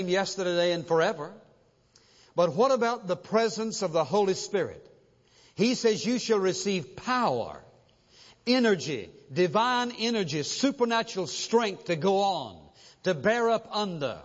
yesterday, today, and forever. But what about the presence of the Holy Spirit? He says you shall receive power, energy, divine energy, supernatural strength to go on, to bear up under.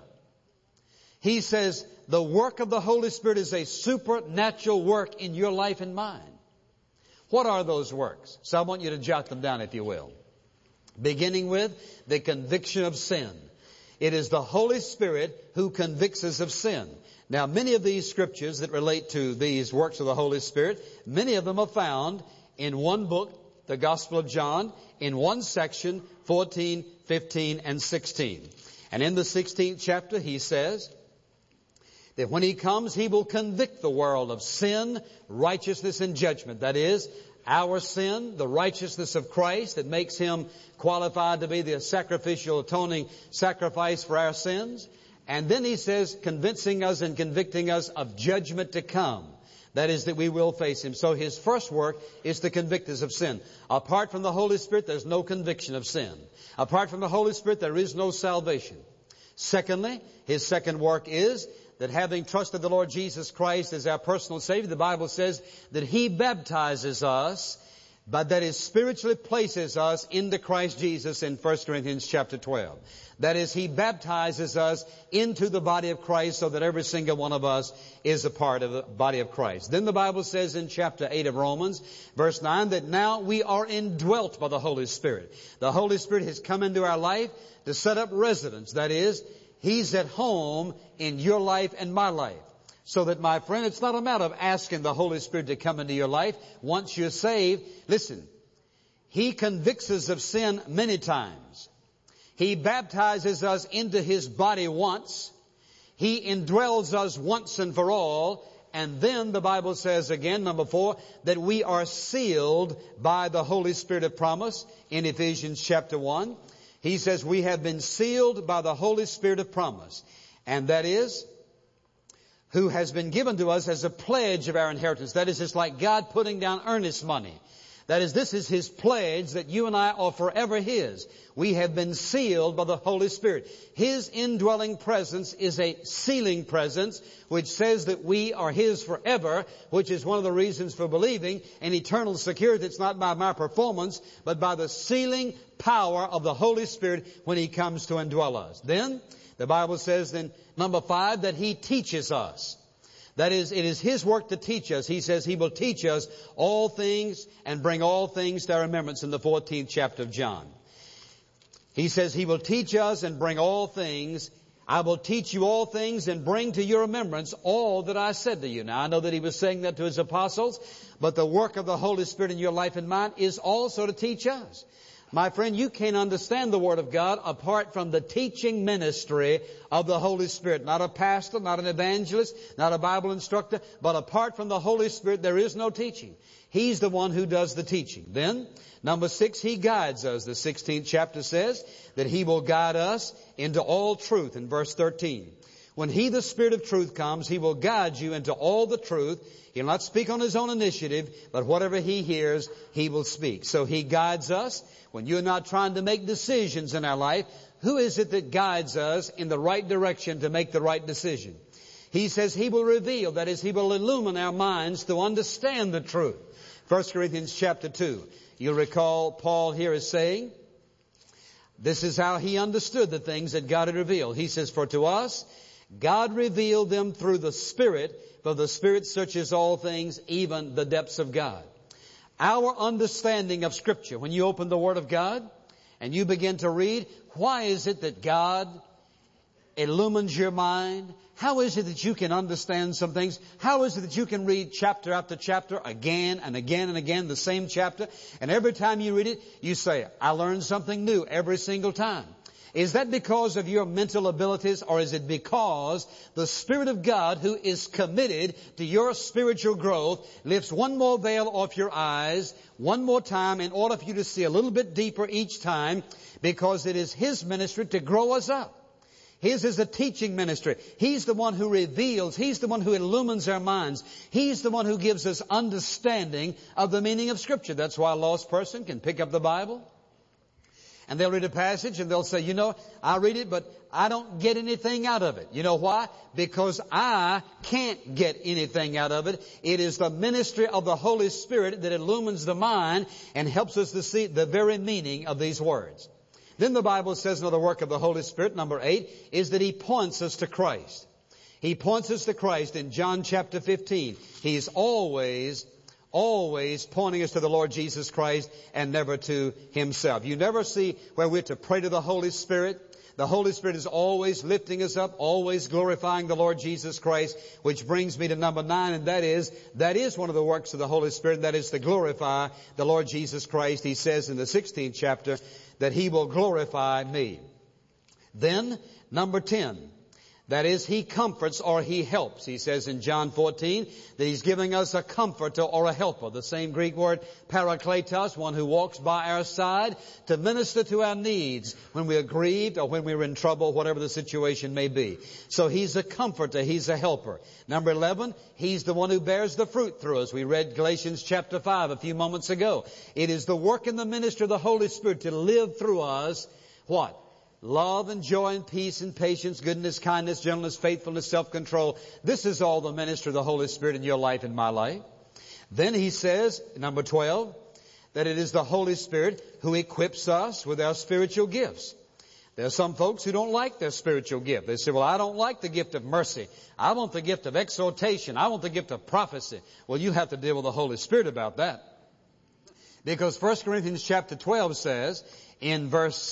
He says the work of the Holy Spirit is a supernatural work in your life and mine. What are those works? So I want you to jot them down, if you will. Beginning with the conviction of sin. It is the Holy Spirit who convicts us of sin. Now, many of these scriptures that relate to these works of the Holy Spirit, many of them are found in one book, the Gospel of John, in one section, 14, 15, and 16. And in the 16th chapter, he says that when he comes, he will convict the world of sin, righteousness, and judgment. That is, our sin, the righteousness of Christ that makes him qualified to be the sacrificial atoning sacrifice for our sins. And then he says, convincing us and convicting us of judgment to come. That is, that we will face him. So his first work is to convict us of sin. Apart from the Holy Spirit, there's no conviction of sin. Apart from the Holy Spirit, there is no salvation. Secondly, his second work is that having trusted the Lord Jesus Christ as our personal Savior, the Bible says that he baptizes us, but that is spiritually places us into Christ Jesus in 1 Corinthians chapter 12. That is, he baptizes us into the body of Christ so that every single one of us is a part of the body of Christ. Then the Bible says in chapter 8 of Romans, verse 9, that now we are indwelt by the Holy Spirit. The Holy Spirit has come into our life to set up residence. That is, he's at home in your life and my life. So that, my friend, it's not a matter of asking the Holy Spirit to come into your life once you're saved. Listen, he convicts us of sin many times. He baptizes us into his body once. He indwells us once and for all. And then the Bible says again, number 4, that we are sealed by the Holy Spirit of promise in Ephesians chapter 1. He says we have been sealed by the Holy Spirit of promise. And that is, who has been given to us as a pledge of our inheritance. That is, it's like God putting down earnest money. That is, this is his pledge that you and I are forever his. We have been sealed by the Holy Spirit. His indwelling presence is a sealing presence which says that we are his forever, which is one of the reasons for believing in eternal security. It's not by my performance, but by the sealing power of the Holy Spirit when he comes to indwell us. Then, the Bible says in number 5 that he teaches us. That is, it is his work to teach us. He says he will teach us all things and bring all things to our remembrance in the 14th chapter of John. He says he will teach us and bring all things. I will teach you all things and bring to your remembrance all that I said to you. Now, I know that he was saying that to his apostles, but the work of the Holy Spirit in your life and mine is also to teach us. My friend, you can't understand the Word of God apart from the teaching ministry of the Holy Spirit. Not a pastor, not an evangelist, not a Bible instructor, but apart from the Holy Spirit, there is no teaching. He's the one who does the teaching. Then, number 6, he guides us. The 16th chapter says that he will guide us into all truth in verse 13. When he, the Spirit of truth, comes, he will guide you into all the truth. He'll not speak on his own initiative, but whatever he hears, he will speak. So he guides us. When you're not trying to make decisions in our life, who is it that guides us in the right direction to make the right decision? He says he will reveal, that is, he will illumine our minds to understand the truth. 1 Corinthians chapter 2. You'll recall Paul here is saying, this is how he understood the things that God had revealed. He says, for to us, God revealed them through the Spirit, for the Spirit searches all things, even the depths of God. Our understanding of Scripture, when you open the Word of God and you begin to read, why is it that God illumines your mind? How is it that you can understand some things? How is it that you can read chapter after chapter again and again and again, the same chapter, and every time you read it, you say, I learned something new every single time? Is that because of your mental abilities, or is it because the Spirit of God, who is committed to your spiritual growth, lifts one more veil off your eyes one more time in order for you to see a little bit deeper each time, because it is his ministry to grow us up. His is a teaching ministry. He's the one who reveals. He's the one who illumines our minds. He's the one who gives us understanding of the meaning of Scripture. That's why a lost person can pick up the Bible and they'll read a passage and they'll say, I read it, but I don't get anything out of it. You know why? Because I can't get anything out of it. It is the ministry of the Holy Spirit that illumines the mind and helps us to see the very meaning of these words. Then the Bible says another work of the Holy Spirit, number 8, is that He points us to Christ. He points us to Christ in John chapter 15. He's always pointing us to the Lord Jesus Christ and never to Himself. You never see where we're to pray to the Holy Spirit. The Holy Spirit is always lifting us up, always glorifying the Lord Jesus Christ, which brings me to number 9, and that is one of the works of the Holy Spirit, and that is to glorify the Lord Jesus Christ. He says in the 16th chapter that He will glorify me. Then, number 10, that is, He comforts or He helps. He says in John 14 that He's giving us a comforter or a helper. The same Greek word, parakletos, one who walks by our side to minister to our needs when we are grieved or when we're in trouble, whatever the situation may be. So He's a comforter. He's a helper. Number 11, He's the one who bears the fruit through us. We read Galatians chapter 5 a few moments ago. It is the work and the ministry of the Holy Spirit to live through us what? Love and joy and peace and patience, goodness, kindness, gentleness, faithfulness, self-control. This is all the ministry of the Holy Spirit in your life and my life. Then he says, number 12, that it is the Holy Spirit who equips us with our spiritual gifts. There are some folks who don't like their spiritual gift. They say, well, I don't like the gift of mercy. I want the gift of exhortation. I want the gift of prophecy. Well, you have to deal with the Holy Spirit about that. Because 1 Corinthians chapter 12 says, in verse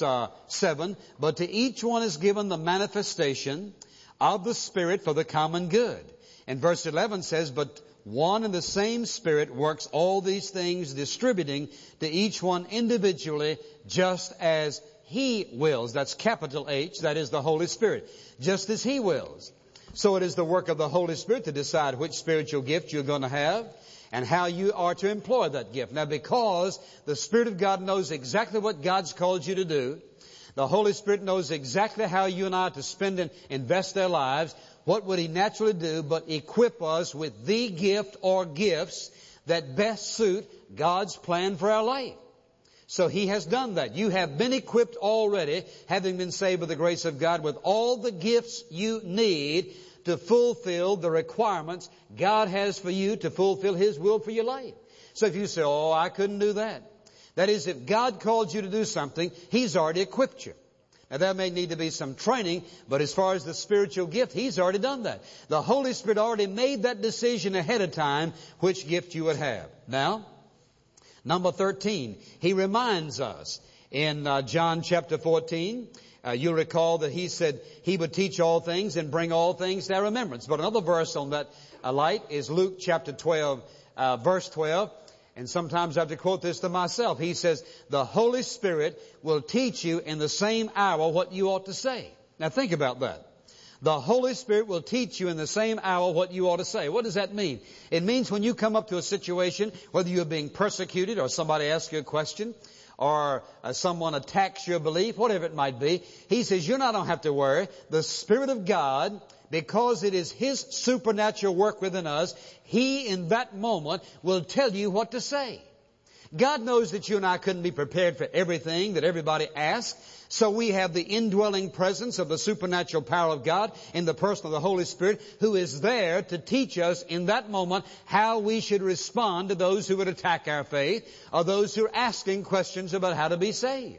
7, but to each one is given the manifestation of the Spirit for the common good. And verse 11 says, but one and the same Spirit works all these things, distributing to each one individually just as He wills. That's capital H, that is the Holy Spirit. Just as He wills. So it is the work of the Holy Spirit to decide which spiritual gift you're going to have and how you are to employ that gift. Now, because the Spirit of God knows exactly what God's called you to do, the Holy Spirit knows exactly how you and I are to spend and invest their lives, what would He naturally do but equip us with the gift or gifts that best suit God's plan for our life? So He has done that. You have been equipped already, having been saved by the grace of God, with all the gifts you need to fulfill the requirements God has for you to fulfill His will for your life. So if you say, oh, I couldn't do that. That is, if God called you to do something, He's already equipped you. Now, there may need to be some training, but as far as the spiritual gift, He's already done that. The Holy Spirit already made that decision ahead of time which gift you would have. Now, number 13, He reminds us in John chapter 14, you'll recall that He said He would teach all things and bring all things to our remembrance. But another verse on that light is Luke chapter 12, verse 12. And sometimes I have to quote this to myself. He says, the Holy Spirit will teach you in the same hour what you ought to say. Now think about that. The Holy Spirit will teach you in the same hour what you ought to say. What does that mean? It means when you come up to a situation, whether you're being persecuted or somebody asks you a question, or someone attacks your belief, whatever it might be, He says, you don't have to worry. The Spirit of God, because it is His supernatural work within us, He in that moment will tell you what to say. God knows that you and I couldn't be prepared for everything that everybody asks. So we have the indwelling presence of the supernatural power of God in the person of the Holy Spirit, who is there to teach us in that moment how we should respond to those who would attack our faith or those who are asking questions about how to be saved.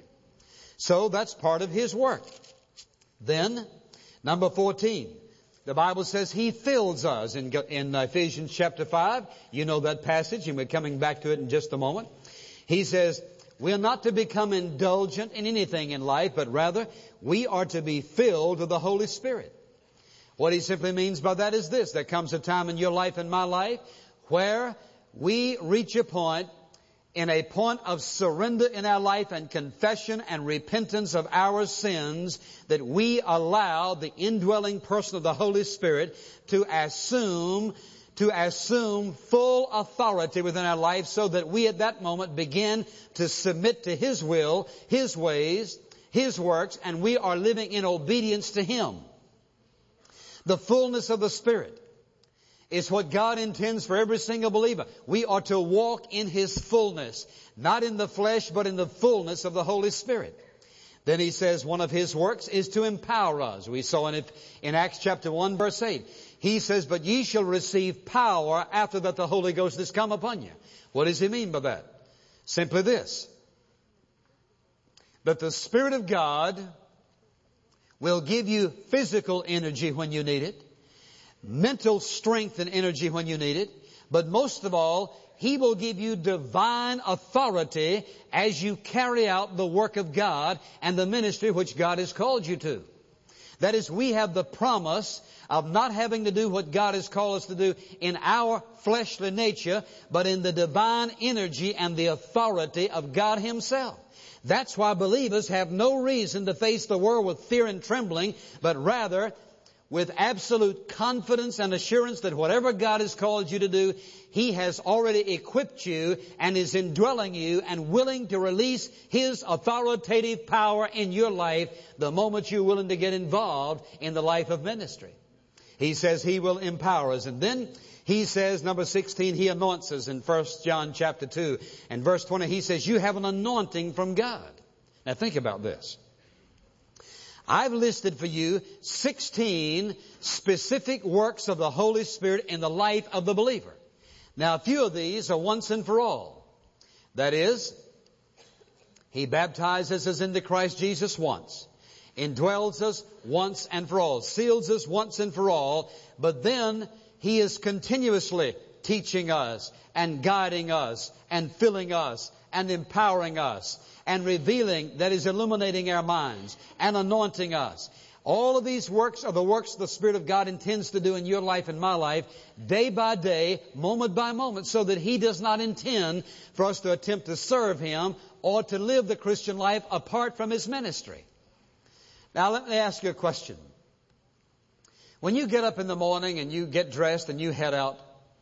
So that's part of His work. Then, number 14, the Bible says He fills us in Ephesians chapter 5. You know that passage, and we're coming back to it in just a moment. He says, we are not to become indulgent in anything in life, but rather we are to be filled with the Holy Spirit. What he simply means by that is this. There comes a time in your life and my life where we reach a point of surrender in our life and confession and repentance of our sins, that we allow the indwelling person of the Holy Spirit to assume full authority within our life, so that we at that moment begin to submit to His will, His ways, His works, and we are living in obedience to Him. The fullness of the Spirit is what God intends for every single believer. We are to walk in His fullness, not in the flesh, but in the fullness of the Holy Spirit. Then he says one of his works is to empower us. We saw in Acts chapter 1 verse 8. He says, but ye shall receive power after that the Holy Ghost is come upon you. What does he mean by that? Simply this. That the Spirit of God will give you physical energy when you need it, mental strength and energy when you need it, but most of all, He will give you divine authority as you carry out the work of God and the ministry which God has called you to. That is, we have the promise of not having to do what God has called us to do in our fleshly nature, but in the divine energy and the authority of God Himself. That's why believers have no reason to face the world with fear and trembling, but rather with absolute confidence and assurance that whatever God has called you to do, He has already equipped you and is indwelling you and willing to release His authoritative power in your life the moment you're willing to get involved in the life of ministry. He says He will empower us. And then He says, number 16, He anoints us in 1 John chapter 2. And verse 20, He says, you have an anointing from God. Now think about this. I've listed for you 16 specific works of the Holy Spirit in the life of the believer. Now, a few of these are once and for all. That is, He baptizes us into Christ Jesus once, indwells us once and for all, seals us once and for all, but then He is continuously teaching us and guiding us and filling us and empowering us and revealing, that is, illuminating our minds and anointing us. All of these works are the works the Spirit of God intends to do in your life and my life, day by day, moment by moment, so that He does not intend for us to attempt to serve Him or to live the Christian life apart from His ministry. Now let me ask you a question. When you get up in the morning and you get dressed and you head out,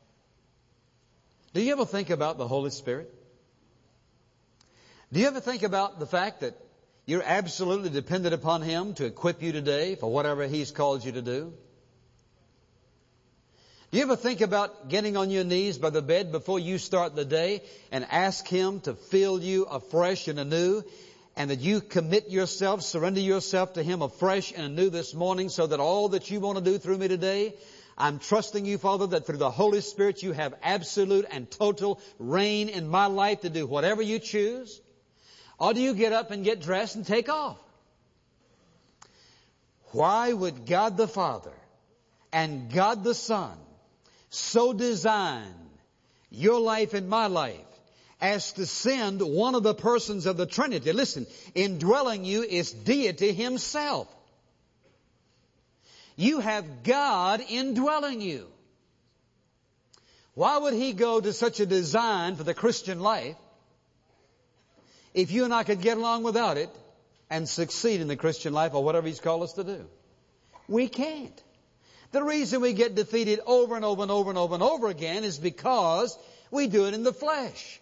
do you ever think about the Holy Spirit? Do you ever think about the fact that you're absolutely dependent upon Him to equip you today for whatever He's called you to do? Do you ever think about getting on your knees by the bed before you start the day and ask Him to fill you afresh and anew, and that you commit yourself, surrender yourself to Him afresh and anew this morning, so that all that you want to do through me today, I'm trusting you, Father, that through the Holy Spirit you have absolute and total reign in my life to do whatever you choose? Or do you get up and get dressed and take off? Why would God the Father and God the Son so design your life and my life as to send one of the persons of the Trinity? Listen, indwelling you is deity Himself. You have God indwelling you. Why would He go to such a design for the Christian life if you and I could get along without it and succeed in the Christian life or whatever He's called us to do? We can't. The reason we get defeated over and over and over and over and over again is because we do it in the flesh.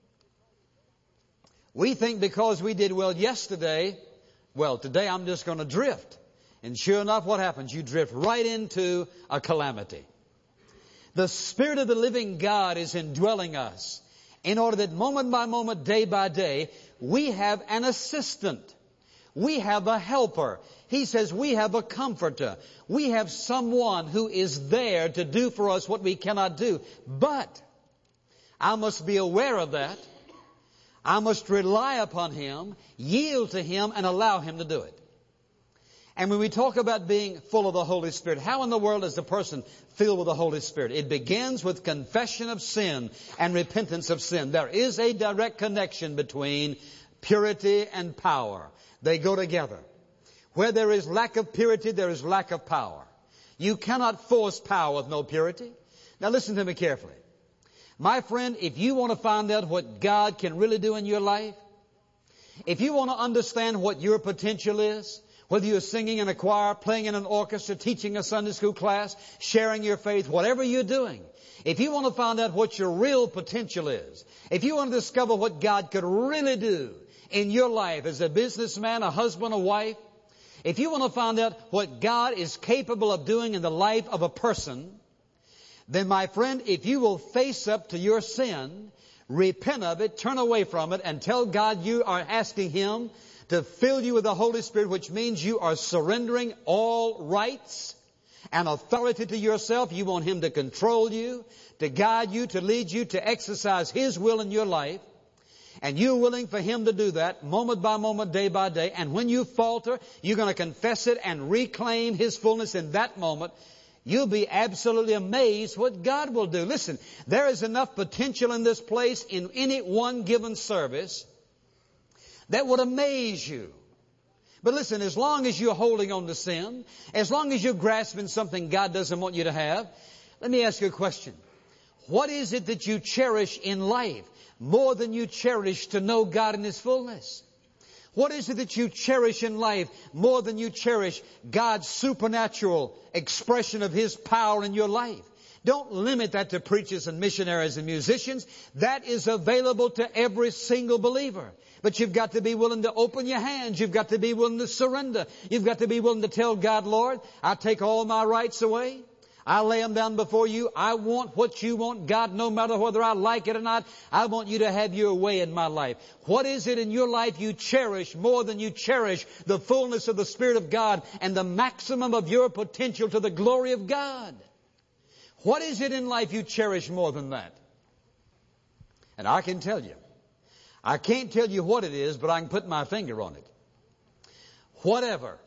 We think because we did well yesterday, well, today I'm just going to drift. And sure enough, what happens? You drift right into a calamity. The Spirit of the living God is indwelling us in order that moment by moment, day by day, we have an assistant. We have a helper. He says we have a comforter. We have someone who is there to do for us what we cannot do. But I must be aware of that. I must rely upon Him, yield to Him, and allow Him to do it. And when we talk about being full of the Holy Spirit, how in the world is a person filled with the Holy Spirit? It begins with confession of sin and repentance of sin. There is a direct connection between purity and power. They go together. Where there is lack of purity, there is lack of power. You cannot force power with no purity. Now listen to me carefully. My friend, if you want to find out what God can really do in your life, if you want to understand what your potential is, whether you're singing in a choir, playing in an orchestra, teaching a Sunday school class, sharing your faith, whatever you're doing, if you want to find out what your real potential is, if you want to discover what God could really do in your life as a businessman, a husband, a wife, if you want to find out what God is capable of doing in the life of a person, then my friend, if you will face up to your sin, repent of it, turn away from it, and tell God you are asking Him to fill you with the Holy Spirit, which means you are surrendering all rights and authority to yourself. You want Him to control you, to guide you, to lead you, to exercise His will in your life. And you're willing for Him to do that moment by moment, day by day. And when you falter, you're going to confess it and reclaim His fullness in that moment. You'll be absolutely amazed what God will do. Listen, there is enough potential in this place in any one given service that would amaze you. But listen, as long as you're holding on to sin, as long as you're grasping something God doesn't want you to have, let me ask you a question. What is it that you cherish in life more than you cherish to know God in His fullness? What is it that you cherish in life more than you cherish God's supernatural expression of His power in your life? Don't limit that to preachers and missionaries and musicians. That is available to every single believer. But you've got to be willing to open your hands. You've got to be willing to surrender. You've got to be willing to tell God, Lord, I take all my rights away. I lay them down before you. I want what you want, God, no matter whether I like it or not. I want you to have your way in my life. What is it in your life you cherish more than you cherish the fullness of the Spirit of God and the maximum of your potential to the glory of God? What is it in life you cherish more than that? And I can tell you. I can't tell you what it is, but I can put my finger on it. Whatever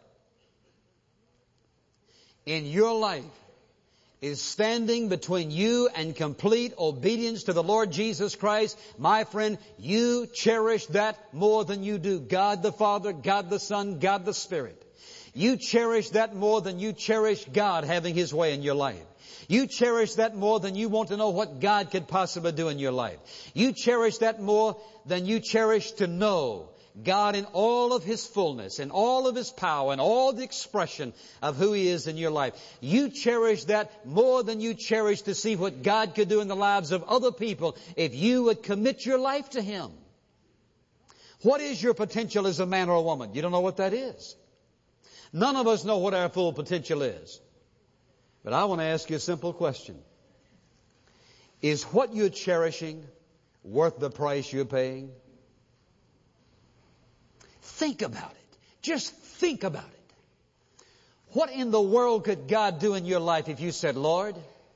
in your life is standing between you and complete obedience to the Lord Jesus Christ, my friend, you cherish that more than you do God the Father, God the Son, God the Spirit. You cherish that more than you cherish God having His way in your life. You cherish that more than you want to know what God could possibly do in your life. You cherish that more than you cherish to know God in all of His fullness and all of His power and all the expression of who He is in your life. You cherish that more than you cherish to see what God could do in the lives of other people if you would commit your life to Him. What is your potential as a man or a woman? You don't know what that is. None of us know what our full potential is. But I want to ask you a simple question. Is what you're cherishing worth the price you're paying? Think about it. Just think about it. What in the world could God do in your life if you said, Lord,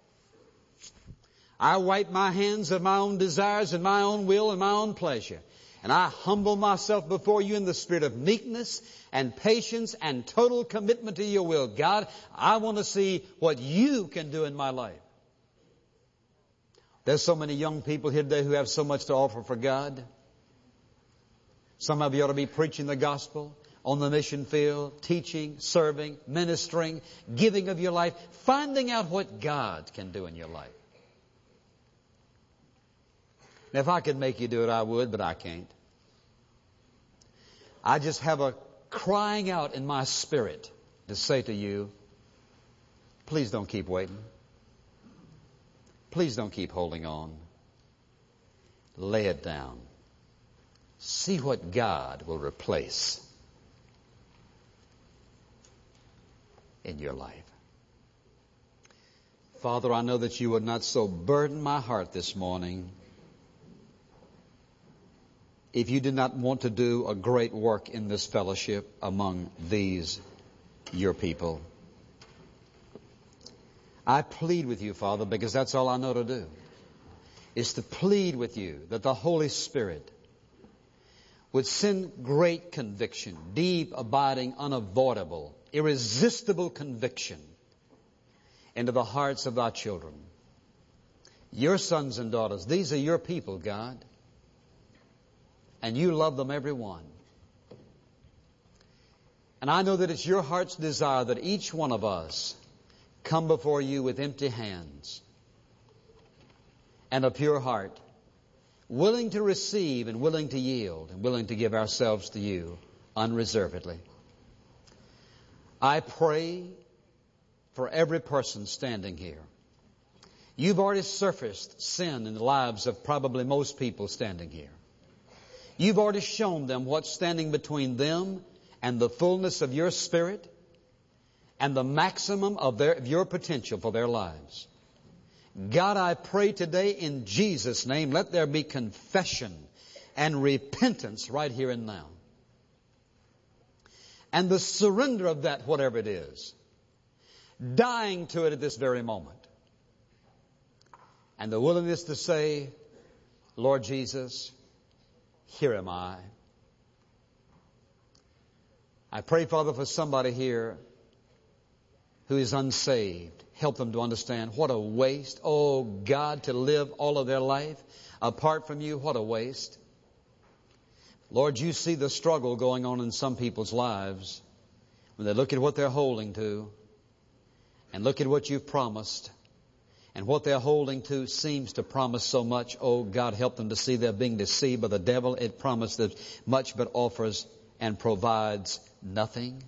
I wipe my hands of my own desires and my own will and my own pleasure, and I humble myself before you in the spirit of meekness and patience and total commitment to your will. God, I want to see what you can do in my life. There's so many young people here today who have so much to offer for God. Some of you ought to be preaching the gospel on the mission field, teaching, serving, ministering, giving of your life, finding out what God can do in your life. Now, if I could make you do it, I would, but I can't. I just have a crying out in my spirit to say to you, please don't keep waiting. Please don't keep holding on. Lay it down. See what God will replace in your life. Father, I know that you would not so burden my heart this morning if you did not want to do a great work in this fellowship among these, your people. I plead with you, Father, because that's all I know to do, is to plead with you that the Holy Spirit would send great conviction, deep, abiding, unavoidable, irresistible conviction into the hearts of thy children. Your sons and daughters, these are your people, God. And you love them, every one. And I know that it's your heart's desire that each one of us come before you with empty hands and a pure heart, willing to receive and willing to yield and willing to give ourselves to you unreservedly. I pray for every person standing here. You've already surfaced sin in the lives of probably most people standing here. You've already shown them what's standing between them and the fullness of your Spirit and the maximum of your potential for their lives. God, I pray today in Jesus' name, let there be confession and repentance right here and now. and the surrender of that, whatever it is, dying to it at this very moment, and the willingness to say, Lord Jesus, here am I. I pray, Father, for somebody here who is unsaved. Help them to understand what a waste. Oh, God, to live all of their life apart from you, what a waste. Lord, you see the struggle going on in some people's lives when they look at what they're holding to and look at what you've promised, and what they're holding to seems to promise so much. Oh, God, help them to see they're being deceived by the devil. It promises much but offers and provides nothing.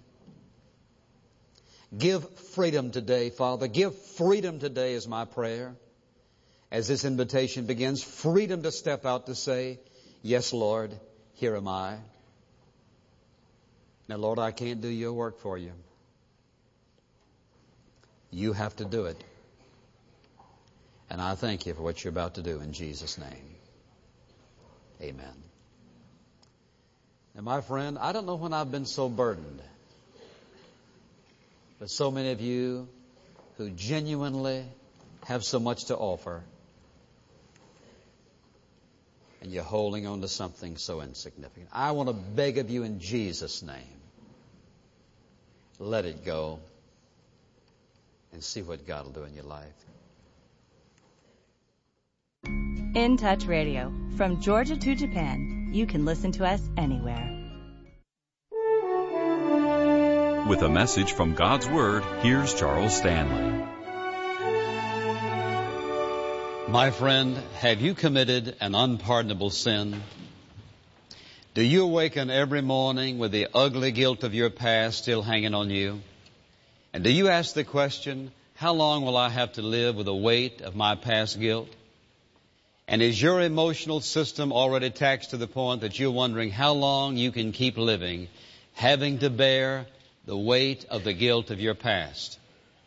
Give freedom today, Father. Give freedom today is my prayer. As this invitation begins, freedom to step out to say, yes, Lord, here am I. Now, Lord, I can't do your work for you. You have to do it. And I thank you for what you're about to do in Jesus' name. Amen. And my friend, I don't know when I've been so burdened, but so many of you who genuinely have so much to offer, and you're holding on to something so insignificant. I want to beg of you in Jesus' name, let it go and see what God will do in your life. In Touch Radio. From Georgia to Japan, you can listen to us anywhere. With a message from God's Word, here's Charles Stanley. My friend, have you committed an unpardonable sin? Do you awaken every morning with the ugly guilt of your past still hanging on you? And do you ask the question, how long will I have to live with the weight of my past guilt? And is your emotional system already taxed to the point that you're wondering how long you can keep living, having to bear the weight of the guilt of your past?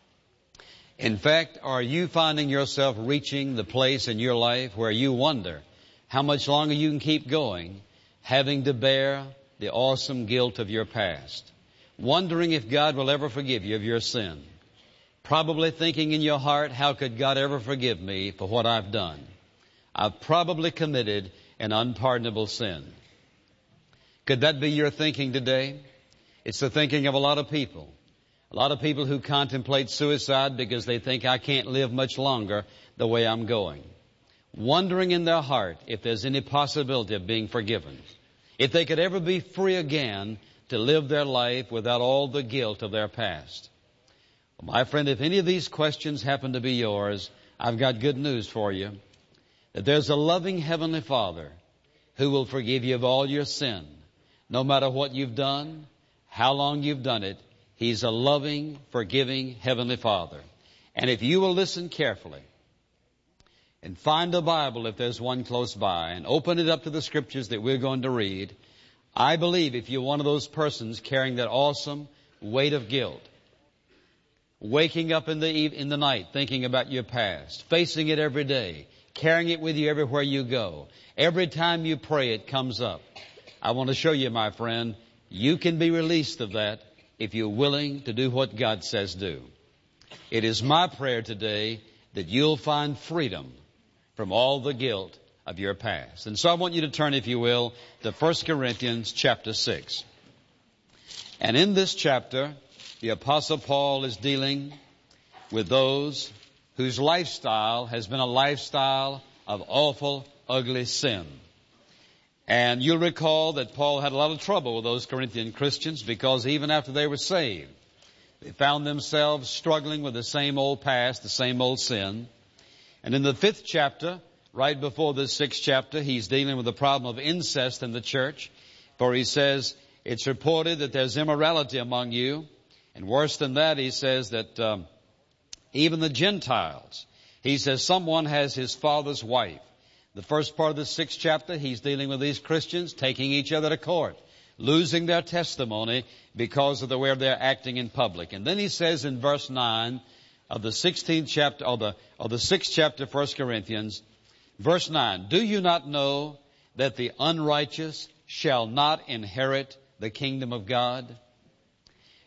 In fact, are you finding yourself reaching the place in your life where you wonder how much longer you can keep going, having to bear the awesome guilt of your past? Wondering if God will ever forgive you of your sin. Probably thinking in your heart, how could God ever forgive me for what I've done? I've probably committed an unpardonable sin. Could that be your thinking today? It's the thinking of a lot of people. A lot of people who contemplate suicide because they think I can't live much longer the way I'm going. Wondering in their heart if there's any possibility of being forgiven. If they could ever be free again to live their life without all the guilt of their past. Well, my friend, if any of these questions happen to be yours, I've got good news for you. That there's a loving Heavenly Father who will forgive you of all your sin. No matter what you've done, how long you've done it, He's a loving, forgiving Heavenly Father. And if you will listen carefully and find a Bible if there's one close by and open it up to the Scriptures that we're going to read, I believe if you're one of those persons carrying that awesome weight of guilt, waking up in the night thinking about your past, facing it every day, carrying it with you everywhere you go. Every time you pray, it comes up. I want to show you, my friend, you can be released of that if you're willing to do what God says do. It is my prayer today that you'll find freedom from all the guilt of your past. And so I want you to turn, if you will, to 1 Corinthians chapter 6. And in this chapter, the Apostle Paul is dealing with those whose lifestyle has been a lifestyle of awful, ugly sin. And you'll recall that Paul had a lot of trouble with those Corinthian Christians because even after they were saved, they found themselves struggling with the same old past, the same old sin. And in the 5th chapter, right before the 6th chapter, he's dealing with the problem of incest in the church. For he says, it's reported that there's immorality among you. And worse than that, he says that even the Gentiles, he says someone has his father's wife. The first part of the 6th chapter, he's dealing with these Christians taking each other to court, losing their testimony because of the way they're acting in public. And then he says in verse 9 of the 16th chapter, of the 6th chapter of 1 Corinthians, verse 9, do you not know that the unrighteous shall not inherit the kingdom of God?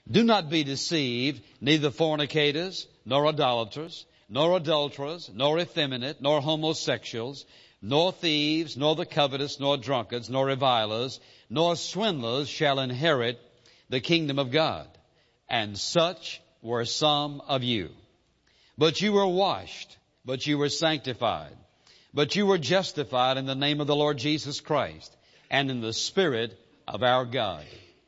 Do not be deceived, neither fornicators, nor idolaters, nor adulterers, nor effeminate, nor homosexuals, nor thieves, nor the covetous, nor drunkards, nor revilers, nor swindlers shall inherit the kingdom of God. And such were some of you. But you were washed, but you were sanctified, but you were justified in the name of the Lord Jesus Christ, and in the Spirit of our God.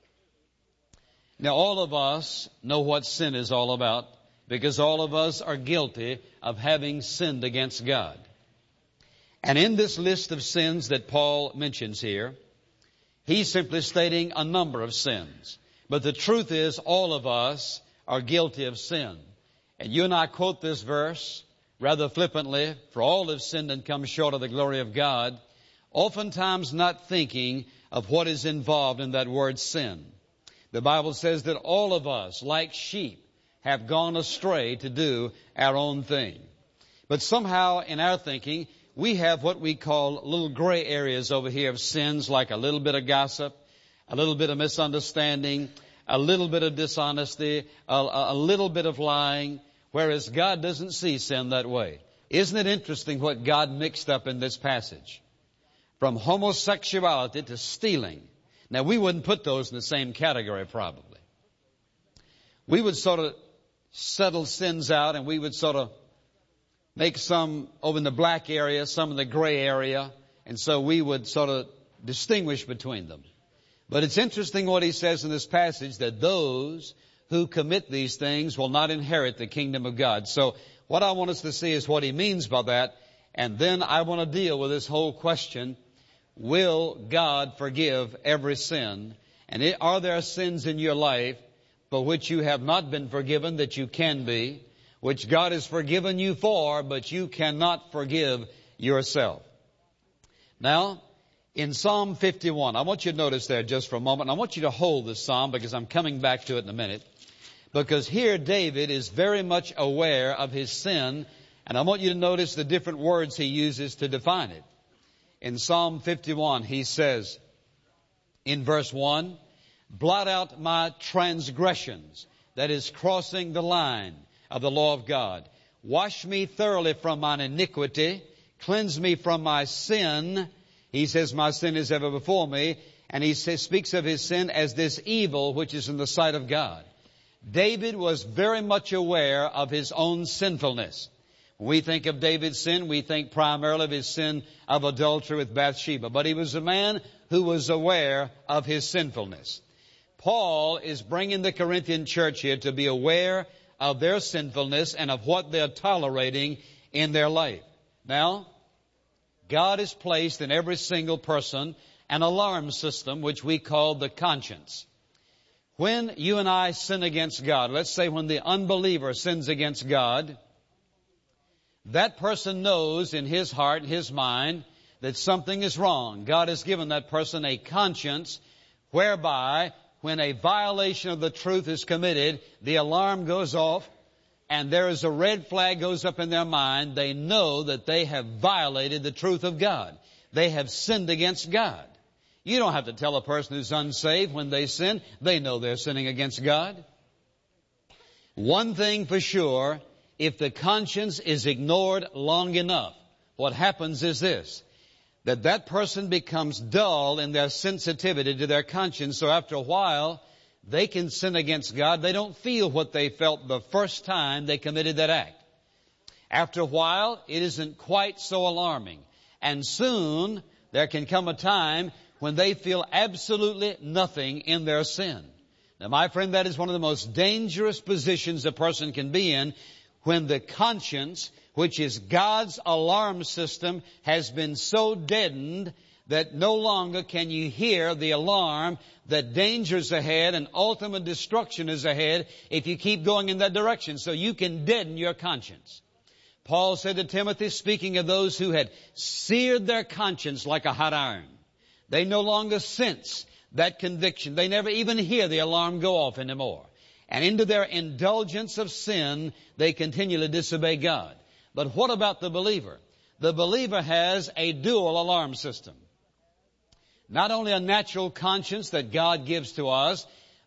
Now, all of us know what sin is all about, because all of us are guilty of having sinned against God. And in this list of sins that Paul mentions here, he's simply stating a number of sins. But the truth is, all of us are guilty of sin. And you and I quote this verse rather flippantly, for all have sinned and come short of the glory of God, oftentimes not thinking of what is involved in that word sin. The Bible says that all of us, like sheep, have gone astray to do our own thing. But somehow in our thinking, we have what we call little gray areas over here of sins, like a little bit of gossip, a little bit of misunderstanding, a little bit of dishonesty, a little bit of lying, whereas God doesn't see sin that way. Isn't it interesting what God mixed up in this passage? From homosexuality to stealing. Now, we wouldn't put those in the same category, probably. We would sort of settle sins out, and we would sort of make some over in the black area, some in the gray area, and so we would sort of distinguish between them. But it's interesting what he says in this passage, that those who commit these things will not inherit the kingdom of God. So what I want us to see is what he means by that, and then I want to deal with this whole question, will God forgive every sin? And are there sins in your life for which you have not been forgiven that you can be, which God has forgiven you for, but you cannot forgive yourself? Now, in Psalm 51, I want you to notice there just for a moment. I want you to hold this psalm because I'm coming back to it in a minute. Because here David is very much aware of his sin, and I want you to notice the different words he uses to define it. In Psalm 51, he says, in verse 1, blot out my transgressions, that is crossing the line of the law of God. Wash me thoroughly from mine iniquity, cleanse me from my sin. He says, my sin is ever before me, and he speaks of his sin as this evil which is in the sight of God. David was very much aware of his own sinfulness. When we think of David's sin, we think primarily of his sin of adultery with Bathsheba. But he was a man who was aware of his sinfulness. Paul is bringing the Corinthian church here to be aware of their sinfulness and of what they're tolerating in their life. Now, God has placed in every single person an alarm system which we call the conscience. When you and I sin against God, let's say when the unbeliever sins against God, that person knows in his heart, his mind, that something is wrong. God has given that person a conscience whereby when a violation of the truth is committed, the alarm goes off and there is a red flag goes up in their mind. They know that they have violated the truth of God. They have sinned against God. You don't have to tell a person who's unsaved when they sin. They know they're sinning against God. One thing for sure, if the conscience is ignored long enough, what happens is this, that person becomes dull in their sensitivity to their conscience. So after a while, they can sin against God. They don't feel what they felt the first time they committed that act. After a while, it isn't quite so alarming. And soon, there can come a time when they feel absolutely nothing in their sin. Now, my friend, that is one of the most dangerous positions a person can be in, when the conscience, which is God's alarm system, has been so deadened that no longer can you hear the alarm that danger's ahead and ultimate destruction is ahead if you keep going in that direction. So you can deaden your conscience. Paul said to Timothy, speaking of those who had seared their conscience like a hot iron, they no longer sense that conviction. They never even hear the alarm go off anymore. And into their indulgence of sin, they continually disobey God. But what about the believer? The believer has a dual alarm system. Not only a natural conscience that God gives to us,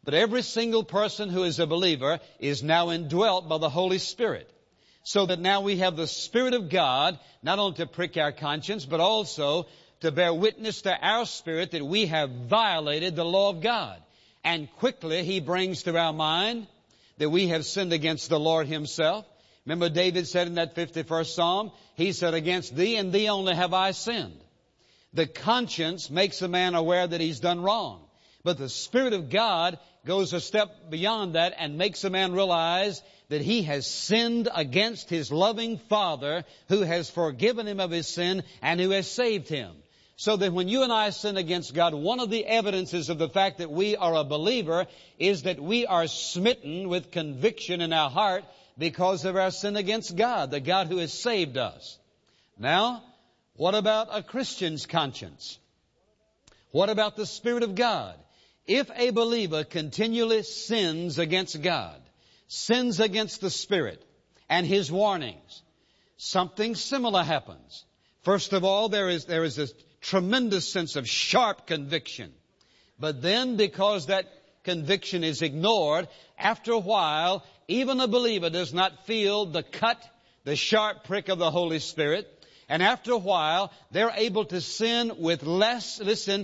But every single person who is a believer is now indwelt by the Holy Spirit. So that now we have the Spirit of God, not only to prick our conscience, but also to bear witness to our spirit that we have violated the law of God. And quickly He brings to our mind that we have sinned against the Lord Himself. Remember David said in that 51st Psalm, he said, against Thee and Thee only have I sinned. The conscience makes a man aware that he's done wrong. But the Spirit of God goes a step beyond that and makes a man realize that he has sinned against his loving Father who has forgiven him of his sin and who has saved him. So that when you and I sin against God, one of the evidences of the fact that we are a believer is that we are smitten with conviction in our heart because of our sin against God, the God who has saved us. Now, what about a Christian's conscience? What about the Spirit of God? If a believer continually sins against God, sins against the Spirit and His warnings, something similar happens. First of all, there is this tremendous sense of sharp conviction. But then, because that conviction is ignored, after a while, even a believer does not feel the cut, the sharp prick of the Holy Spirit. And after a while, they're able to sin with less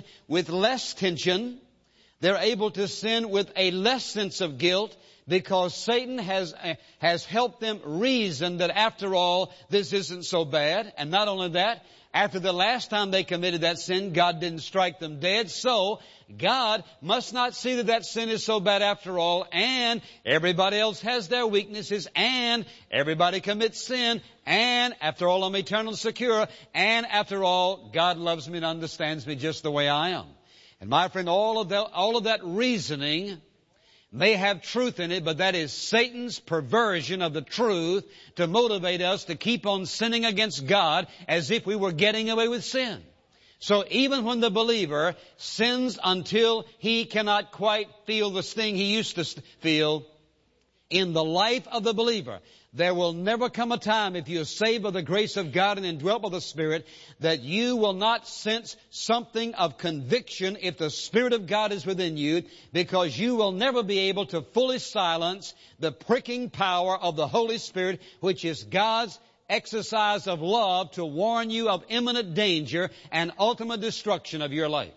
tension. They're able to sin with a less sense of guilt because Satan has helped them reason that after all, this isn't so bad. And not only that, after the last time they committed that sin, God didn't strike them dead. So God must not see that that sin is so bad after all. And everybody else has their weaknesses. And everybody commits sin. And after all, I'm eternally secure. And after all, God loves me and understands me just the way I am. And my friend, all of that reasoning may have truth in it, but that is Satan's perversion of the truth to motivate us to keep on sinning against God as if we were getting away with sin. So even when the believer sins until he cannot quite feel the sting he used to feel, in the life of the believer, there will never come a time, if you are saved by the grace of God and indwelt by the Spirit, that you will not sense something of conviction if the Spirit of God is within you, because you will never be able to fully silence the pricking power of the Holy Spirit, which is God's exercise of love to warn you of imminent danger and ultimate destruction of your life.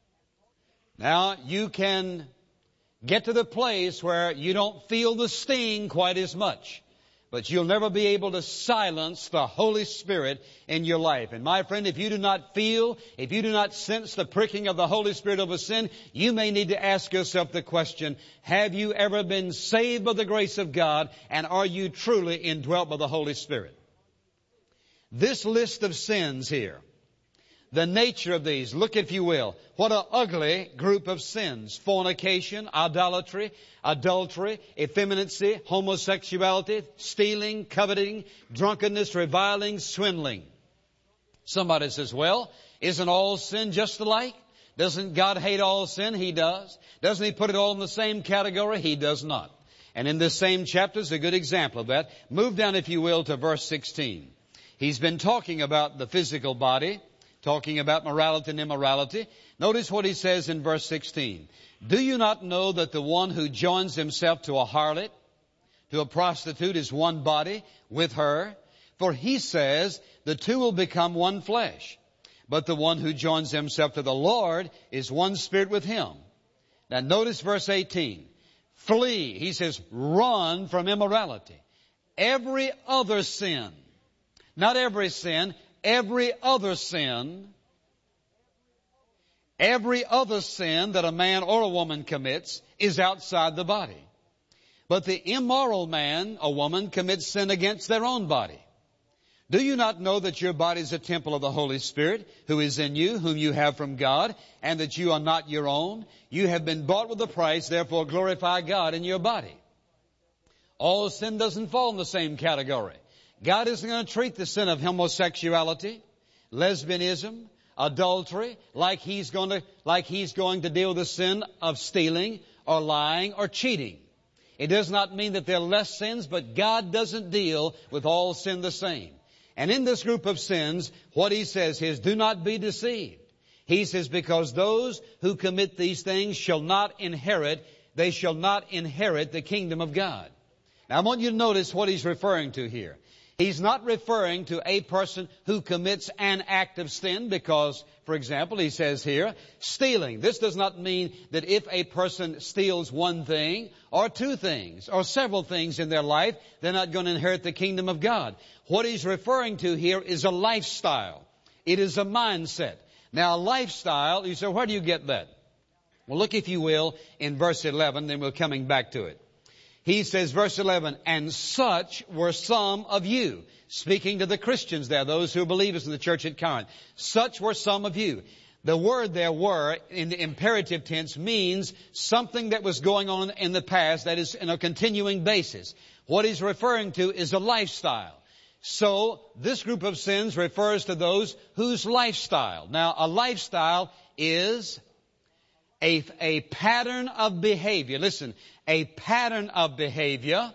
Now, you can get to the place where you don't feel the sting quite as much. But you'll never be able to silence the Holy Spirit in your life. And my friend, if you do not sense the pricking of the Holy Spirit over sin, you may need to ask yourself the question, have you ever been saved by the grace of God, and are you truly indwelt by the Holy Spirit? This list of sins here, the nature of these, look if you will, what an ugly group of sins. Fornication, idolatry, adultery, effeminacy, homosexuality, stealing, coveting, drunkenness, reviling, swindling. Somebody says, well, isn't all sin just alike? Doesn't God hate all sin? He does. Doesn't He put it all in the same category? He does not. And in this same chapter is a good example of that. Move down, if you will, to verse 16. He's been talking about the physical body, talking about morality and immorality. Notice what he says in verse 16. Do you not know that the one who joins himself to a harlot, to a prostitute, is one body with her? For he says, the two will become one flesh. But the one who joins himself to the Lord is one spirit with Him. Now notice verse 18. Flee. He says, run from immorality. Every other sin, not every sin, every other sin that a man or a woman commits is outside the body. But the immoral man or woman commits sin against their own body. Do you not know that your body is a temple of the Holy Spirit who is in you, whom you have from God, and that you are not your own? You have been bought with a price, therefore glorify God in your body. All sin doesn't fall in the same category. God isn't going to treat the sin of homosexuality, lesbianism, adultery, like He's going to deal with the sin of stealing or lying or cheating. It does not mean that there are less sins, but God doesn't deal with all sin the same. And in this group of sins, what He says is, do not be deceived. He says, because those who commit these things shall not inherit they shall not inherit the kingdom of God. Now I want you to notice what he's referring to here. He's not referring to a person who commits an act of sin because, for example, he says here, stealing. This does not mean that if a person steals one thing or two things or several things in their life, they're not going to inherit the kingdom of God. What he's referring to here is a lifestyle. It is a mindset. Now, a lifestyle, you say, where do you get that? Well, look, if you will, in verse 11, then we're coming back to it. He says, verse 11, and such were some of you. Speaking to the Christians there, those who are believers in the church at Corinth. Such were some of you. The word there were, in the imperative tense, means something that was going on in the past that is in a continuing basis. What he's referring to is a lifestyle. So, this group of sins refers to those whose lifestyle. Now, a lifestyle is a pattern of behavior. Listen, a pattern of behavior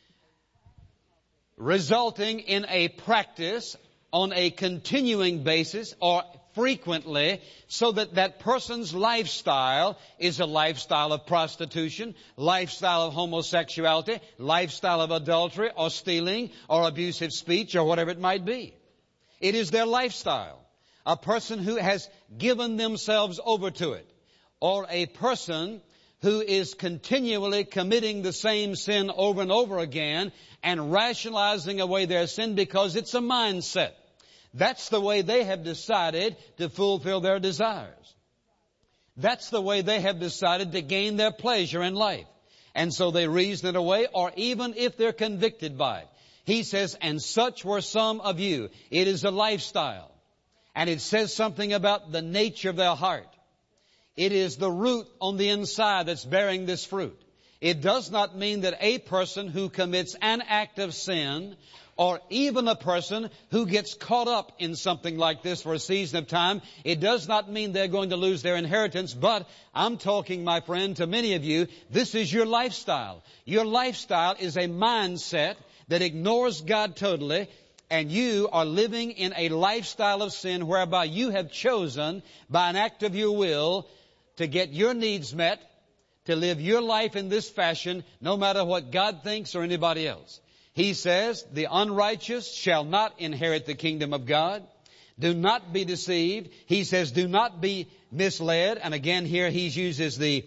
resulting in a practice on a continuing basis or frequently, so that that person's lifestyle is a lifestyle of prostitution, lifestyle of homosexuality, lifestyle of adultery or stealing or abusive speech or whatever it might be. It is their lifestyle. A person who has given themselves over to it, or a person who is continually committing the same sin over and over again and rationalizing away their sin because it's a mindset. That's the way they have decided to fulfill their desires. That's the way they have decided to gain their pleasure in life. And so they reason it away, or even if they're convicted by it. He says, and such were some of you. It is a lifestyle. And it says something about the nature of their heart. It is the root on the inside that's bearing this fruit. It does not mean that a person who commits an act of sin, or even a person who gets caught up in something like this for a season of time, it does not mean they're going to lose their inheritance. But I'm talking, my friend, to many of you, this is your lifestyle. Your lifestyle is a mindset that ignores God totally, and you are living in a lifestyle of sin whereby you have chosen by an act of your will to get your needs met, to live your life in this fashion, no matter what God thinks or anybody else. He says, the unrighteous shall not inherit the kingdom of God. Do not be deceived. He says, do not be misled. And again, here he uses the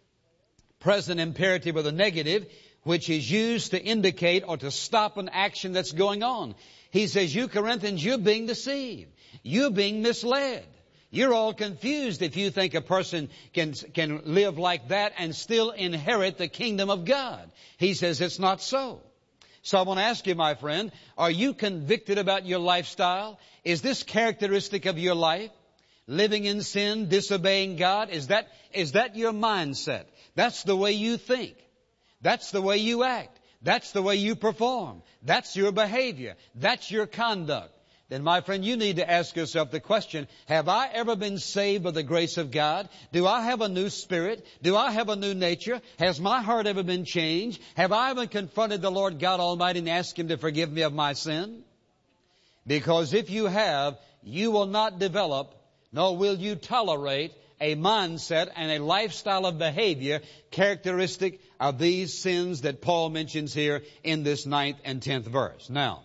present imperative or the negative, which is used to indicate or to stop an action that's going on. He says, you Corinthians, you're being deceived. You're being misled. You're all confused if you think a person can live like that and still inherit the kingdom of God. He says it's not so. So I want to ask you, my friend, are you convicted about your lifestyle? Is this characteristic of your life? Living in sin, disobeying God? Is that your mindset? That's the way you think. That's the way you act. That's the way you perform. That's your behavior. That's your conduct. Then, my friend, you need to ask yourself the question, have I ever been saved by the grace of God? Do I have a new spirit? Do I have a new nature? Has my heart ever been changed? Have I ever confronted the Lord God Almighty and asked Him to forgive me of my sin? Because if you have, you will not develop, nor will you tolerate a mindset and a lifestyle of behavior characteristic of these sins that Paul mentions here in this 9th and 10th verse. Now,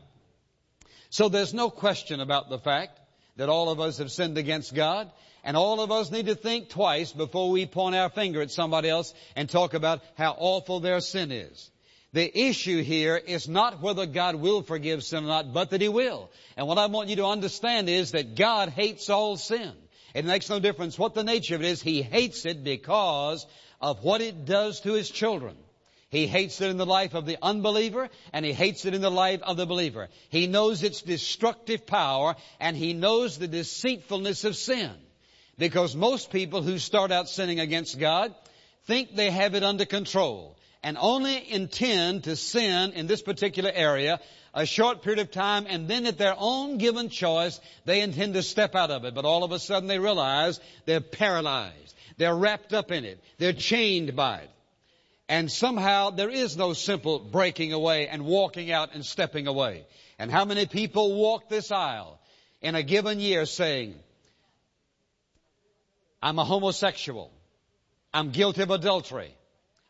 so there's no question about the fact that all of us have sinned against God, and all of us need to think twice before we point our finger at somebody else and talk about how awful their sin is. The issue here is not whether God will forgive sin or not, but that He will. And what I want you to understand is that God hates all sin. It makes no difference what the nature of it is. He hates it because of what it does to His children. He hates it in the life of the unbeliever, and He hates it in the life of the believer. He knows its destructive power, and He knows the deceitfulness of sin. Because most people who start out sinning against God think they have it under control and only intend to sin in this particular area a short period of time, and then at their own given choice, they intend to step out of it. But all of a sudden they realize they're paralyzed. They're wrapped up in it. They're chained by it. And somehow there is no simple breaking away and walking out and stepping away. And how many people walk this aisle in a given year saying, I'm a homosexual. I'm guilty of adultery.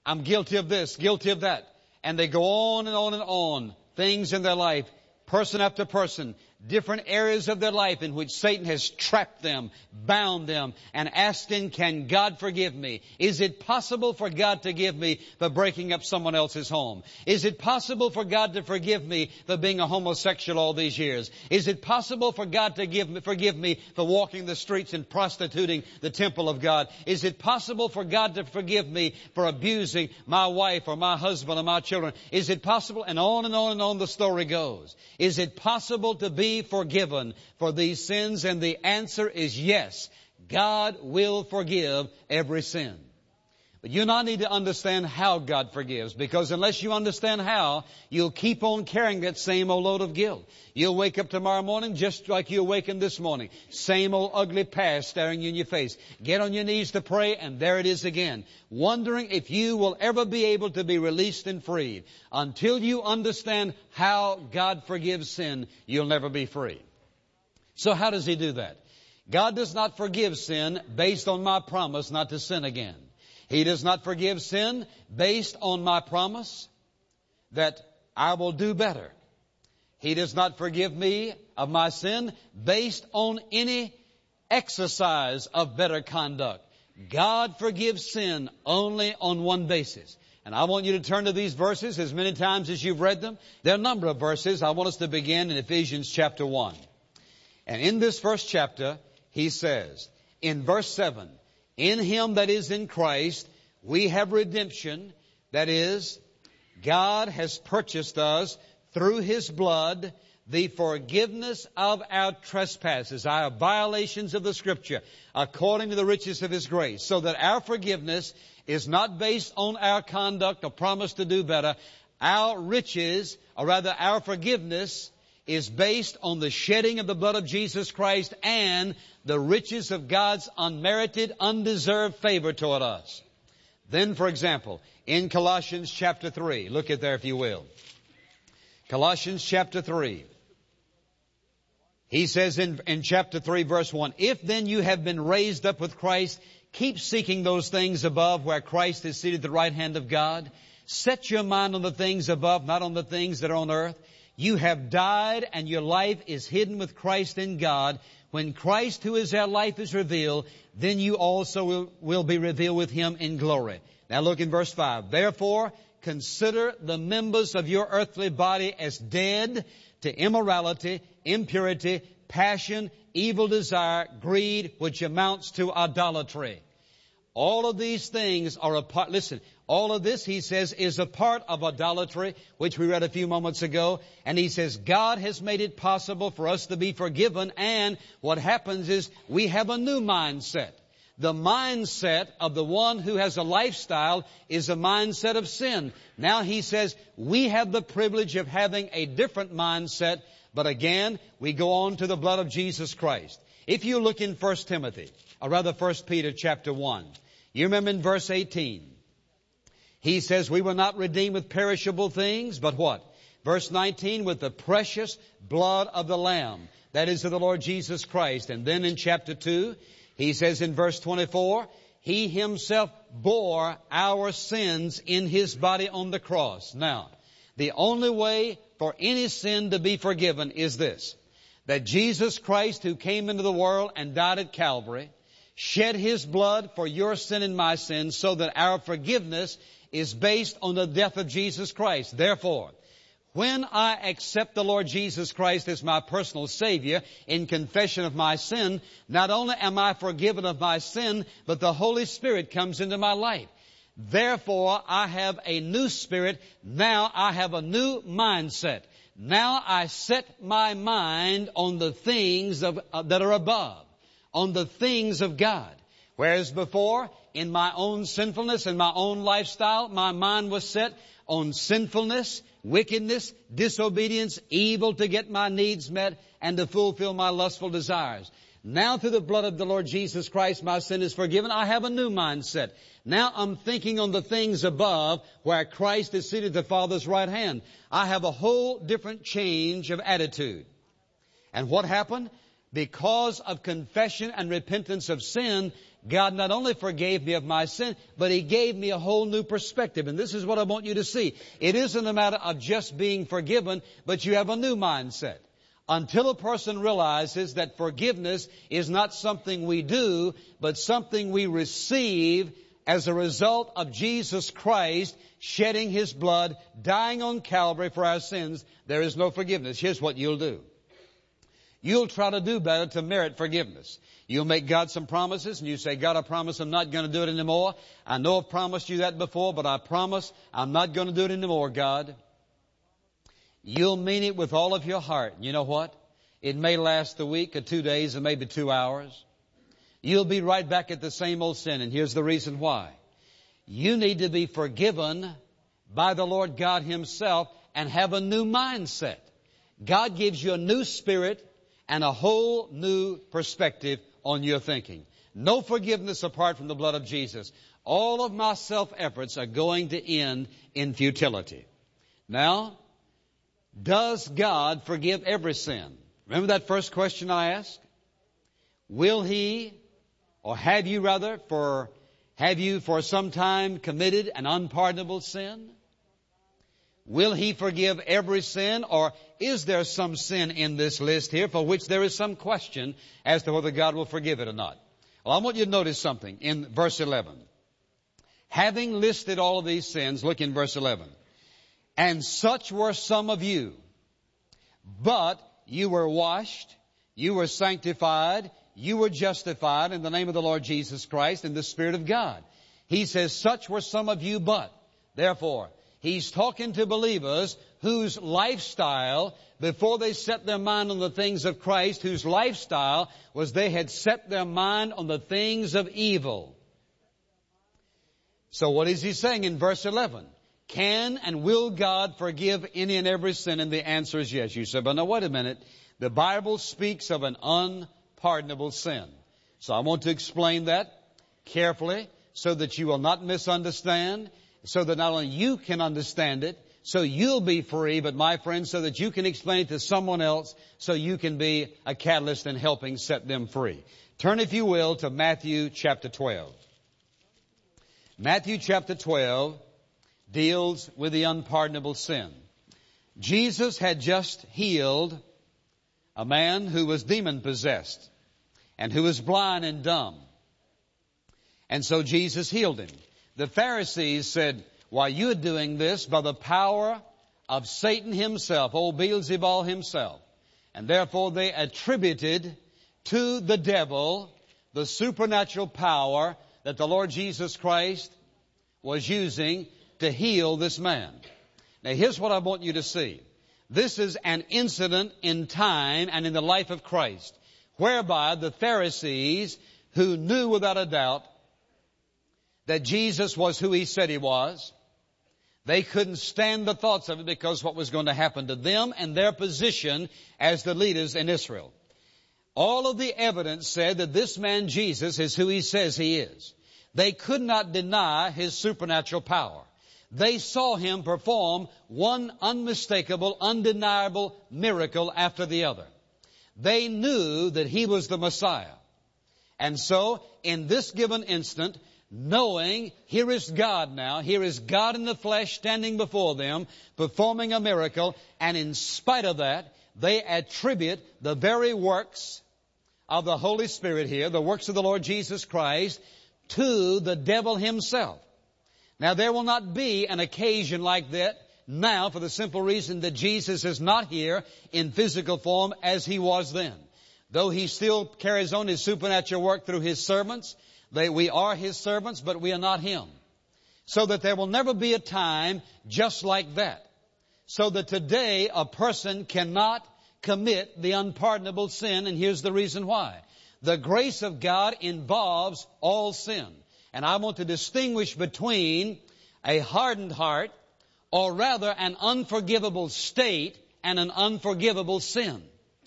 I'm guilty of this, guilty of that. And they go on and on and on. Things in their life, person after person, different areas of their life in which Satan has trapped them, bound them, and asking, can God forgive me? Is it possible for God to forgive me for breaking up someone else's home? Is it possible for God to forgive me for being a homosexual all these years? Is it possible for God to forgive me for walking the streets and prostituting the temple of God? Is it possible for God to forgive me for abusing my wife or my husband or my children? Is it possible? And on and on and on the story goes. Is it possible to be forgiven for these sins? And the answer is yes. God will forgive every sin. But you now need to understand how God forgives, because unless you understand how, you'll keep on carrying that same old load of guilt. You'll wake up tomorrow morning just like you awakened this morning. Same old ugly past staring you in your face. Get on your knees to pray, and there it is again. Wondering if you will ever be able to be released and freed. Until you understand how God forgives sin, you'll never be free. So how does He do that? God does not forgive sin based on my promise not to sin again. He does not forgive sin based on my promise that I will do better. He does not forgive me of my sin based on any exercise of better conduct. God forgives sin only on one basis. And I want you to turn to these verses as many times as you've read them. There are a number of verses. I want us to begin in Ephesians chapter 1. And in this first chapter, he says, in verse 7, in Him that is in Christ, we have redemption. That is, God has purchased us through His blood, the forgiveness of our trespasses, our violations of the Scripture, according to the riches of His grace. So that our forgiveness is not based on our conduct or promise to do better. Our riches, or rather our forgiveness, is based on the shedding of the blood of Jesus Christ and the riches of God's unmerited, undeserved favor toward us. Then, for example, in Colossians chapter 3, look at there if you will. Colossians chapter 3. He says in chapter 3 verse 1, if then you have been raised up with Christ, keep seeking those things above where Christ is seated at the right hand of God. Set your mind on the things above, not on the things that are on earth. You have died, and your life is hidden with Christ in God. When Christ, who is our life, is revealed, then you also will be revealed with Him in glory. Now look in verse 5. Therefore, consider the members of your earthly body as dead to immorality, impurity, passion, evil desire, greed, which amounts to idolatry. All of these things are a part, listen, all of this, he says, is a part of idolatry, which we read a few moments ago. And he says, God has made it possible for us to be forgiven. And what happens is we have a new mindset. The mindset of the one who has a lifestyle is a mindset of sin. Now he says, we have the privilege of having a different mindset. But again, we go on to the blood of Jesus Christ. If you look in 1 Timothy, or rather 1 Peter chapter 1, you remember in verse 18, he says, we were not redeemed with perishable things, but what? Verse 19, with the precious blood of the Lamb, that is of the Lord Jesus Christ. And then in chapter 2, he says in verse 24, He Himself bore our sins in His body on the cross. Now, the only way for any sin to be forgiven is this, that Jesus Christ, who came into the world and died at Calvary, shed His blood for your sin and my sin, so that our forgiveness is based on the death of Jesus Christ. Therefore, when I accept the Lord Jesus Christ as my personal Savior in confession of my sin, not only am I forgiven of my sin, but the Holy Spirit comes into my life. Therefore, I have a new spirit. Now I have a new mindset. Now I set my mind on the things that are above, on the things of God. Whereas before, in my own sinfulness and my own lifestyle, my mind was set on sinfulness, wickedness, disobedience, evil to get my needs met and to fulfill my lustful desires. Now through the blood of the Lord Jesus Christ, my sin is forgiven. I have a new mindset. Now I'm thinking on the things above where Christ is seated at the Father's right hand. I have a whole different change of attitude. And what happened? Because of confession and repentance of sin, God not only forgave me of my sin, but He gave me a whole new perspective. And this is what I want you to see. It isn't a matter of just being forgiven, but you have a new mindset. Until a person realizes that forgiveness is not something we do, but something we receive as a result of Jesus Christ shedding His blood, dying on Calvary for our sins, there is no forgiveness. Here's what you'll do. You'll try to do better to merit forgiveness. You'll make God some promises and you say, God, I promise I'm not going to do it anymore. I know I've promised you that before, but I promise I'm not going to do it anymore, God. You'll mean it with all of your heart. You know what? It may last a week or 2 days or maybe 2 hours. You'll be right back at the same old sin, and here's the reason why. You need to be forgiven by the Lord God Himself and have a new mindset. God gives you a new spirit and a whole new perspective on your thinking. No forgiveness apart from the blood of Jesus. All of my self-efforts are going to end in futility. Now, does God forgive every sin? Remember that first question I asked? Will He, or have you for some time committed an unpardonable sin? Will He forgive every sin, or is there some sin in this list here for which there is some question as to whether God will forgive it or not? Well, I want you to notice something in verse 11. Having listed all of these sins, look in verse 11. And such were some of you, but you were washed, you were sanctified, you were justified in the name of the Lord Jesus Christ in the Spirit of God. He says, such were some of you, but. Therefore, He's talking to believers whose lifestyle, before they set their mind on the things of Christ, whose lifestyle was they had set their mind on the things of evil. So what is He saying in verse 11? Can and will God forgive any and every sin? And the answer is yes. You say, but now wait a minute. The Bible speaks of an unpardonable sin. So I want to explain that carefully so that you will not misunderstand, so that not only you can understand it, so you'll be free, but my friends, so that you can explain it to someone else, so you can be a catalyst in helping set them free. Turn, if you will, to Matthew chapter 12. Matthew chapter 12 deals with the unpardonable sin. Jesus had just healed a man who was demon-possessed and who was blind and dumb. And so Jesus healed him. The Pharisees said, why, you're doing this by the power of Satan himself, old Beelzebul himself. And therefore they attributed to the devil the supernatural power that the Lord Jesus Christ was using to heal this man. Now here's what I want you to see. This is an incident in time and in the life of Christ, whereby the Pharisees, who knew without a doubt that Jesus was who He said He was, they couldn't stand the thoughts of it because what was going to happen to them and their position as the leaders in Israel. All of the evidence said that this man Jesus is who He says He is. They could not deny His supernatural power. They saw Him perform one unmistakable, undeniable miracle after the other. They knew that He was the Messiah. And so, in this given instant, knowing here is God now, here is God in the flesh standing before them, performing a miracle, and in spite of that, they attribute the very works of the Holy Spirit here, the works of the Lord Jesus Christ, to the devil himself. Now, there will not be an occasion like that now for the simple reason that Jesus is not here in physical form as He was then. Though He still carries on His supernatural work through His servants, we are His servants, but we are not Him. So that there will never be a time just like that. So that today a person cannot commit the unpardonable sin, and here's the reason why. The grace of God involves all sin. And I want to distinguish between a hardened heart, or rather an unforgivable state, and an unforgivable sin.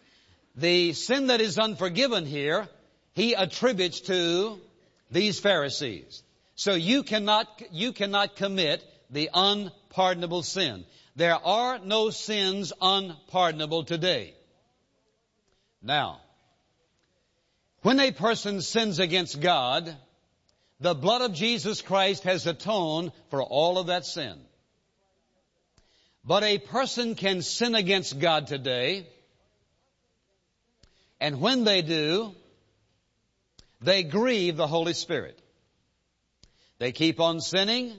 The sin that is unforgiven here, He attributes to these Pharisees. So you cannot commit the unpardonable sin. There are no sins unpardonable today. Now, When a person sins against God, the blood of Jesus Christ has atoned for all of that sin. But a person can sin against God today, and when they do, they grieve the Holy Spirit. They keep on sinning.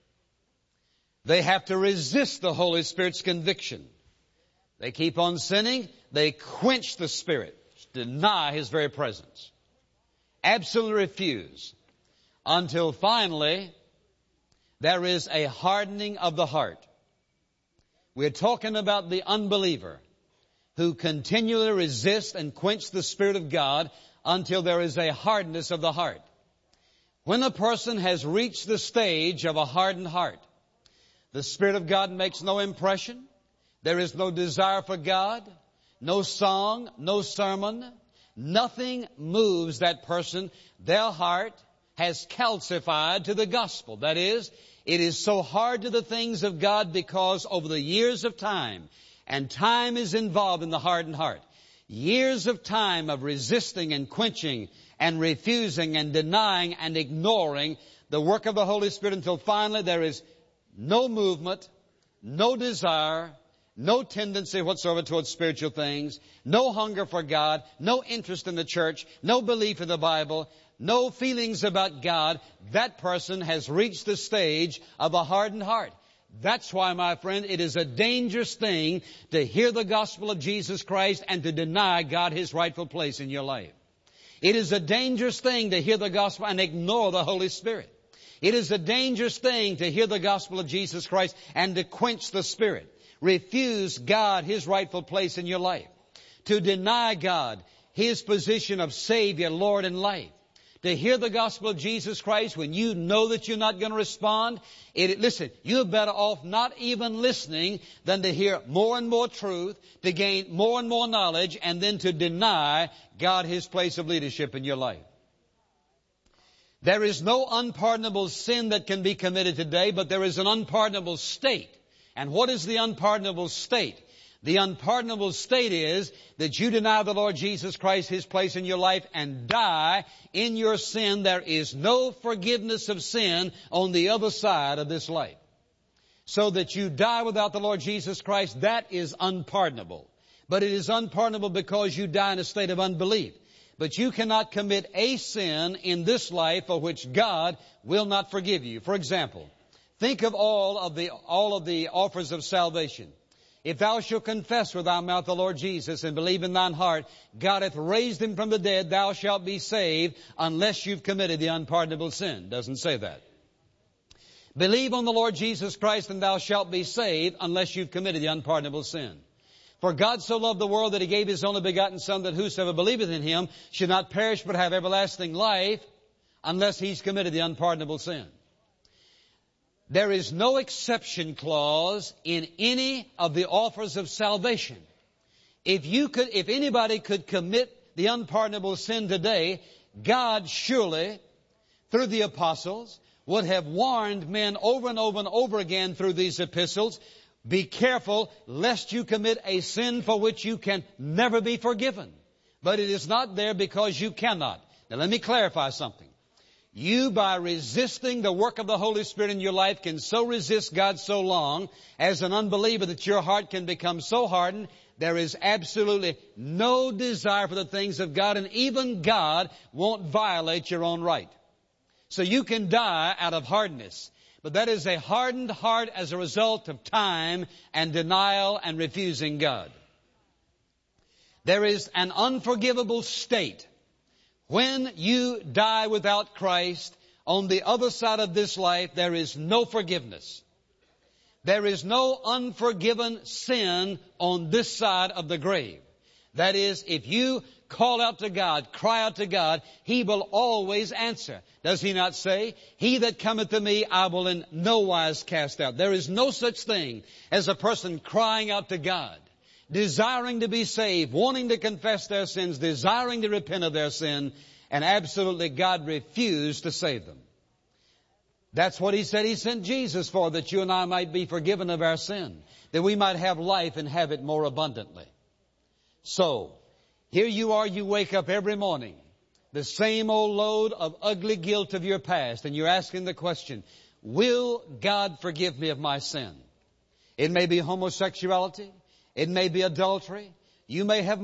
They have to resist the Holy Spirit's conviction. They keep on sinning. They quench the Spirit, deny His very presence, absolutely refuse, until finally there is a hardening of the heart. We're talking about the unbeliever who continually resist and quench the Spirit of God until there is a hardness of the heart. When a person has reached the stage of a hardened heart, the Spirit of God makes no impression. There is no desire for God, no song, no sermon. Nothing moves that person. Their heart has calcified to the gospel. That is, it is so hard to the things of God because over the years of time, and time is involved in the hardened heart, years of time of resisting and quenching and refusing and denying and ignoring the work of the Holy Spirit until finally there is no movement, no desire, no tendency whatsoever towards spiritual things, no hunger for God, no interest in the church, no belief in the Bible, no feelings about God. That person has reached the stage of a hardened heart. That's why, my friend, it is a dangerous thing to hear the gospel of Jesus Christ and to deny God His rightful place in your life. It is a dangerous thing to hear the gospel and ignore the Holy Spirit. It is a dangerous thing to hear the gospel of Jesus Christ and to quench the Spirit. Refuse God His rightful place in your life. To deny God His position of Savior, Lord, and life. To hear the gospel of Jesus Christ when you know that you're not going to respond. Listen, you're better off not even listening than to hear more and more truth, to gain more and more knowledge, and then to deny God His place of leadership in your life. There is no unpardonable sin that can be committed today, but there is an unpardonable state. And what is the unpardonable state? The unpardonable state is that you deny the Lord Jesus Christ His place in your life and die in your sin. There is no forgiveness of sin on the other side of this life. So that you die without the Lord Jesus Christ, that is unpardonable. But it is unpardonable because you die in a state of unbelief. But you cannot commit a sin in this life for which God will not forgive you. For example, think of all of the offers of salvation. If thou shalt confess with thy mouth the Lord Jesus and believe in thine heart, God hath raised Him from the dead, thou shalt be saved unless you've committed the unpardonable sin. Doesn't say that. Believe on the Lord Jesus Christ and thou shalt be saved unless you've committed the unpardonable sin. For God so loved the world that He gave His only begotten Son, that whosoever believeth in Him should not perish but have everlasting life, unless he's committed the unpardonable sin. There is no exception clause in any of the offers of salvation. If anybody could commit the unpardonable sin today, God surely, through the apostles, would have warned men over and over and over again through these epistles, be careful lest you commit a sin for which you can never be forgiven. But it is not there because you cannot. Now let me clarify something. You, by resisting the work of the Holy Spirit in your life, can so resist God so long as an unbeliever that your heart can become so hardened, there is absolutely no desire for the things of God, and even God won't violate your own right. So you can die out of hardness. But that is a hardened heart as a result of time and denial and refusing God. There is an unforgivable state. When you die without Christ, on the other side of this life, there is no forgiveness. There is no unforgiven sin on this side of the grave. That is, if you call out to God, cry out to God, He will always answer. Does He not say, He that cometh to me, I will in no wise cast out. There is no such thing as a person crying out to God, desiring to be saved, wanting to confess their sins, desiring to repent of their sin, and absolutely God refused to save them. That's what He said He sent Jesus for, that you and I might be forgiven of our sin, that we might have life and have it more abundantly. So, here you are, you wake up every morning the same old load of ugly guilt of your past, and you're asking the question, will God forgive me of my sin? It may be homosexuality. It may be adultery. You may have